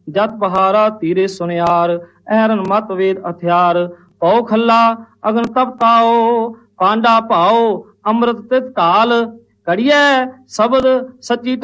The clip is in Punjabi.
ਜਤ ਬਹਾਰਾ ਧੀਰੇ ਸੁਨਿਆਰ, ਅਹਰਨ ਮਤ ਵੇਦ ਹਥਿਆਰ। ਪਉ ਖੱਲਾ ਅਗਨ ਤਪਤਾਓ, ਪਾਂਡਾ ਭਾਓ ਅੰਮ੍ਰਿਤ ਤਿਤ ਕਾਲ। ਘੜੀਐ ਸ਼ਬਦ ਸੱਚੀ